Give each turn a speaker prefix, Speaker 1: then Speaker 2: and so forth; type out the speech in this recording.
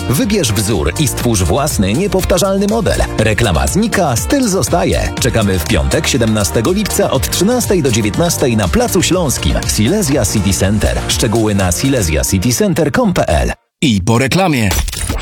Speaker 1: Wybierz wzór i stwórz własny, niepowtarzalny model. Reklama znika, styl zostaje. Czekamy w piątek, 17 lipca od 13 do 19 na Placu Śląskim. Silesia City Center. Szczegóły na silesiacitycenter.com.pl.
Speaker 2: I po reklamie.